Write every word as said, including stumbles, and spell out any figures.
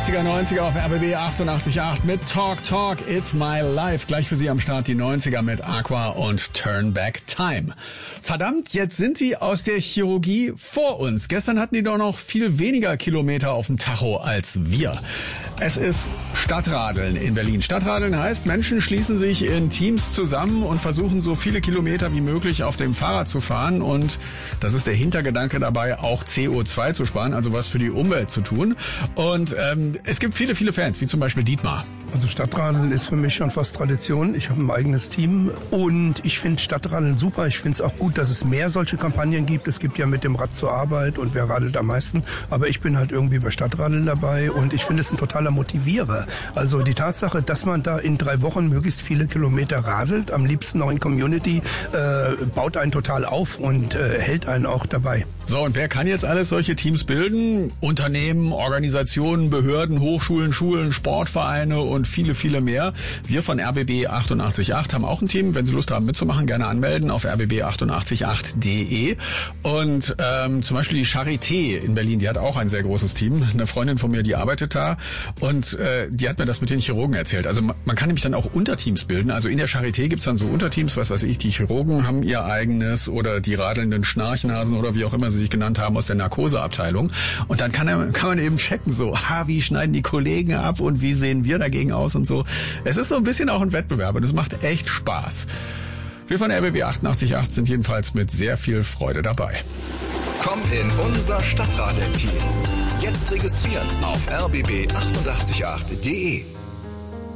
achtziger, neunziger auf R B B achtundachtzig Komma acht mit Talk Talk, It's My Life. Gleich für Sie am Start die neunziger mit Aqua und Turn Back Time. Verdammt, jetzt sind die aus der Chirurgie vor uns. Gestern hatten die doch noch viel weniger Kilometer auf dem Tacho als wir. Es ist Stadtradeln in Berlin. Stadtradeln heißt, Menschen schließen sich in Teams zusammen und versuchen so viele Kilometer wie möglich auf dem Fahrrad zu fahren. Und das ist der Hintergedanke dabei, auch C O zwei zu sparen, also was für die Umwelt zu tun. Und ähm, es gibt viele, viele Fans, wie zum Beispiel Dietmar. Also Stadtradeln ist für mich schon fast Tradition. Ich habe ein eigenes Team und ich finde Stadtradeln super. Ich finde es auch gut, dass es mehr solche Kampagnen gibt. Es gibt ja mit dem Rad zur Arbeit und wer radelt am meisten. Aber ich bin halt irgendwie bei Stadtradeln dabei und ich finde es ein totaler Motivierer. Also die Tatsache, dass man da in drei Wochen möglichst viele Kilometer radelt, am liebsten noch in Community, äh, baut einen total auf und äh, hält einen auch dabei. So, und wer kann jetzt alles solche Teams bilden? Unternehmen, Organisationen, Behörden, Hochschulen, Schulen, Sportvereine und viele, viele mehr. Wir von R B B achtundachtzig Komma acht haben auch ein Team. Wenn Sie Lust haben mitzumachen, gerne anmelden auf r b b achtundachtzig Komma acht punkt de. Und ähm, zum Beispiel die Charité in Berlin, die hat auch ein sehr großes Team. Eine Freundin von mir, die arbeitet da und äh, die hat mir das mit den Chirurgen erzählt. Also man, man kann nämlich dann auch Unterteams bilden. Also in der Charité gibt's dann so Unterteams, was weiß ich, die Chirurgen haben ihr eigenes oder die radelnden Schnarchnasen oder wie auch immer sie sich genannt haben aus der Narkoseabteilung. Und dann kann, er, kann man eben checken, so, ha, wie schneiden die Kollegen ab und wie sehen wir dagegen aus und so. Es ist so ein bisschen auch ein Wettbewerb und es macht echt Spaß. Wir von R B B achtundachtzig Komma acht sind jedenfalls mit sehr viel Freude dabei. Komm in unser Stadtradel-Team. Jetzt registrieren auf r b b achtundachtzig Komma acht punkt de.